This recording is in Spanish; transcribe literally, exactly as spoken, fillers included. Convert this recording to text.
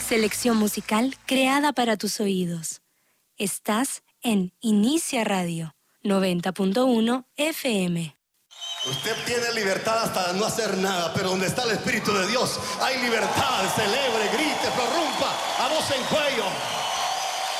Selección musical creada para tus oídos. Estás en Inicia Radio, noventa punto uno F M. Usted tiene libertad hasta no hacer nada, pero donde está el Espíritu de Dios hay libertad. Celebre, grite, prorrumpa a voz en cuello.